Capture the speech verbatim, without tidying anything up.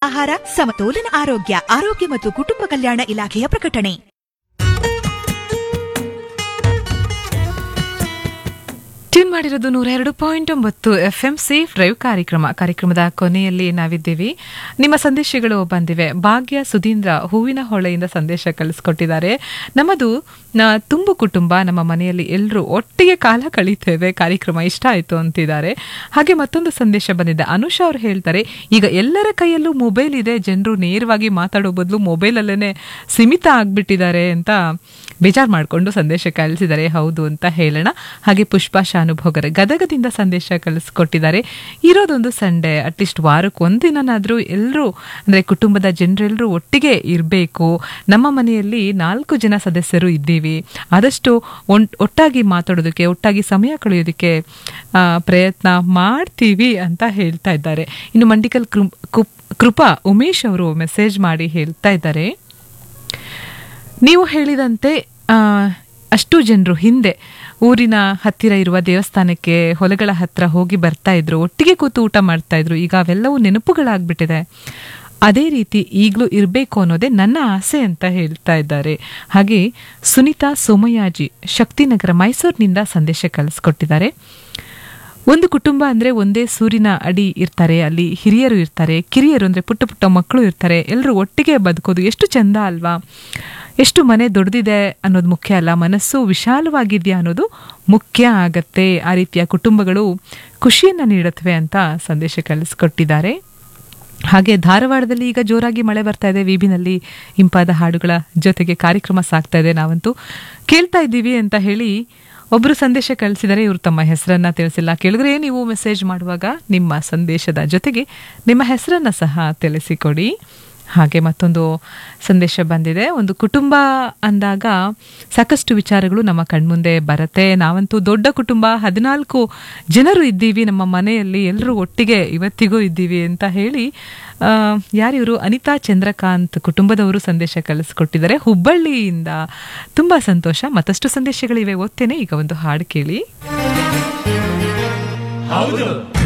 ಆಹಾರ ಸಮತೋಲನ ಆರೋಗ್ಯ ಆರೋಗ್ಯ ಮತ್ತು ಕುಟುಂಬ ಕಲ್ಯಾಣ ಇಲಾಖೆಯ ಪ್ರಕಟಣೆ. ಟ್ಯೂನ್ ಮಾಡಿರೋದು ನೂರ ಎರಡು ಪಾಯಿಂಟ್ ಒಂಬತ್ತು ಎಫ್ ಎಂ ಸೇಫ್ ಡ್ರೈವ್ ಕಾರ್ಯಕ್ರಮ. ಕಾರ್ಯಕ್ರಮದ ಕೊನೆಯಲ್ಲಿ ನಾವಿದ್ದೀವಿ. ನಿಮ್ಮ ಸಂದೇಶಗಳು ಬಂದಿವೆ. ಭಾಗ್ಯ ಸುಧೀಂದ್ರ ಹೂವಿನ ಹೊಳೆಯಿಂದ ಸಂದೇಶ ಕಳಿಸ್ಕೊಟ್ಟಿದ್ದಾರೆ. ನಮ್ಮದು ತುಂಬು ಕುಟುಂಬ, ನಮ್ಮ ಮನೆಯಲ್ಲಿ ಎಲ್ಲರೂ ಒಟ್ಟಿಗೆ ಕಾಲ ಕಳೀತೇವೆ, ಕಾರ್ಯಕ್ರಮ ಇಷ್ಟ ಆಯಿತು ಅಂತಿದ್ದಾರೆ. ಹಾಗೆ ಮತ್ತೊಂದು ಸಂದೇಶ ಬಂದಿದೆ. ಅನುಷಾ ಅವರು ಹೇಳ್ತಾರೆ, ಈಗ ಎಲ್ಲರ ಕೈಯಲ್ಲೂ ಮೊಬೈಲ್ ಇದೆ, ಜನರು ನೇರವಾಗಿ ಮಾತಾಡೋ ಬದಲು ಮೊಬೈಲಲ್ಲೇ ಸೀಮಿತ ಆಗ್ಬಿಟ್ಟಿದ್ದಾರೆ ಅಂತ ಬೇಜಾರು ಮಾಡಿಕೊಂಡು ಸಂದೇಶ ಕಳಿಸಿದ್ದಾರೆ. ಹೌದು ಅಂತ ಹೇಳೋಣ. ಹಾಗೆ ಪುಷ್ಪಾ ಶಾನುಭೋಗರೆ ಗದಗದಿಂದ ಸಂದೇಶ ಕಳಿಸ್ಕೊಟ್ಟಿದ್ದಾರೆ. ಇರೋದೊಂದು ಸಂಡೇ, ಅಟ್ಲೀಸ್ಟ್ ವಾರಕ್ಕೆ ಒಂದಿನಾದ್ರೂ ಎಲ್ಲರೂ ಅಂದರೆ ಕುಟುಂಬದ ಜನರೆಲ್ಲರೂ ಒಟ್ಟಿಗೆ ಇರಬೇಕು. ನಮ್ಮ ಮನೆಯಲ್ಲಿ ನಾಲ್ಕು ಜನ ಸದಸ್ಯರು ಇದ್ದೀವಿ, ಆದಷ್ಟು ಒಟ್ಟಾಗಿ ಮಾತಾಡೋದಕ್ಕೆ, ಒಟ್ಟಾಗಿ ಸಮಯ ಕಳೆಯೋದಕ್ಕೆ ಪ್ರಯತ್ನ ಮಾಡ್ತೀವಿ ಅಂತ ಹೇಳ್ತಾ ಇದ್ದಾರೆ. ಇನ್ನು ಮಂಡಿಕಲ್ ಕೃಪಾ ಉಮೇಶ್ ಅವರು ಮೆಸೇಜ್ ಮಾಡಿ ಹೇಳ್ತಾ ಇದ್ದಾರೆ, ನೀವು ಹೇಳಿದಂತೆ ಅಷ್ಟು ಜನರು ಹಿಂದೆ ಊರಿನ ಹತ್ತಿರ ಇರುವ ದೇವಸ್ಥಾನಕ್ಕೆ ಹೊಲಗಳ ಹತ್ರ ಹೋಗಿ ಬರ್ತಾ ಇದ್ರು, ಒಟ್ಟಿಗೆ ಕೂತು ಊಟ ಮಾಡ್ತಾ ಇದ್ರು. ಈಗ ಅವೆಲ್ಲವೂ ನೆನಪುಗಳಾಗ್ಬಿಟ್ಟಿದೆ. ಅದೇ ರೀತಿ ಈಗಲೂ ಇರಬೇಕು ಅನ್ನೋದೇ ನನ್ನ ಆಸೆ ಅಂತ ಹೇಳ್ತಾ ಇದ್ದಾರೆ. ಹಾಗೆ ಸುನೀತಾ ಸೋಮಯಾಜಿ ಶಕ್ತಿನಗರ ಮೈಸೂರಿನಿಂದ ಸಂದೇಶ ಕಳಿಸ್ಕೊಟ್ಟಿದ್ದಾರೆ. ಒಂದು ಕುಟುಂಬ ಅಂದರೆ ಒಂದೇ ಸೂರಿನ ಅಡಿ ಇರ್ತಾರೆ, ಅಲ್ಲಿ ಹಿರಿಯರು ಇರ್ತಾರೆ, ಕಿರಿಯರು ಅಂದರೆ ಪುಟ್ಟ ಪುಟ್ಟ ಮಕ್ಕಳು ಇರ್ತಾರೆ, ಎಲ್ಲರೂ ಒಟ್ಟಿಗೆ ಬದುಕೋದು ಎಷ್ಟು ಚಂದ ಅಲ್ವಾ. ಎಷ್ಟು ಮನೆ ದೊಡ್ಡದಿದೆ ಅನ್ನೋದು ಮುಖ್ಯ ಅಲ್ಲ, ಮನಸ್ಸು ವಿಶಾಲವಾಗಿದೆಯಾ ಅನ್ನೋದು ಮುಖ್ಯ ಆಗತ್ತೆ. ಆ ರೀತಿಯ ಕುಟುಂಬಗಳು ಖುಷಿಯನ್ನು ನೀಡುತ್ತವೆ ಅಂತ ಸಂದೇಶ ಕಳಿಸ್ಕೊಟ್ಟಿದ್ದಾರೆ. ಹಾಗೆ ಧಾರವಾಡದಲ್ಲಿ ಈಗ ಜೋರಾಗಿ ಮಳೆ ಬರ್ತಾ ಇದೆ. ವಿಬಿನಲ್ಲಿ ಇಂಪಾದ ಹಾಡುಗಳ ಜೊತೆಗೆ ಕಾರ್ಯಕ್ರಮ ಸಾಗ್ತಾ ಇದೆ, ನಾವಂತೂ ಕೇಳ್ತಾ ಇದ್ದೀವಿ ಅಂತ ಹೇಳಿ ಒಬ್ಬರು ಸಂದೇಶ ಕಳಿಸಿದರೆ. ಇವರು ತಮ್ಮ ಹೆಸರನ್ನ ತಿಳಿಸಿಲ್ಲ. ಕೇಳಿದ್ರೆ ನೀವು ಮೆಸೇಜ್ ಮಾಡುವಾಗ ನಿಮ್ಮ ಸಂದೇಶದ ಜೊತೆಗೆ ನಿಮ್ಮ ಹೆಸರನ್ನ ಸಹ ತಿಳಿಸಿಕೊಡಿ. ಹಾಗೆ ಮತ್ತೊಂದು ಸಂದೇಶ ಬಂದಿದೆ. ಒಂದು ಕುಟುಂಬ ಅಂದಾಗ ಸಾಕಷ್ಟು ವಿಚಾರಗಳು ನಮ್ಮ ಕಣ್ಮುಂದೆ ಬರುತ್ತೆ. ನಾವಂತೂ ದೊಡ್ಡ ಕುಟುಂಬ, ಹದಿನಾಲ್ಕು ಜನರು ಇದ್ದೀವಿ ನಮ್ಮ ಮನೆಯಲ್ಲಿ, ಎಲ್ಲರೂ ಒಟ್ಟಿಗೆ ಇವತ್ತಿಗೂ ಇದ್ದೀವಿ ಅಂತ ಹೇಳಿ ಯಾರಿವರು ಅನಿತಾ ಚಂದ್ರಕಾಂತ್ ಕುಟುಂಬದವರು ಸಂದೇಶ ಕಳಿಸ್ಕೊಟ್ಟಿದ್ದಾರೆ ಹುಬ್ಬಳ್ಳಿಯಿಂದ. ತುಂಬ ಸಂತೋಷ. ಮತ್ತಷ್ಟು ಸಂದೇಶಗಳಿವೆ, ಓದ್ತೇನೆ. ಈಗ ಒಂದು ಹಾಡು ಕೇಳಿ. ಹೌದು.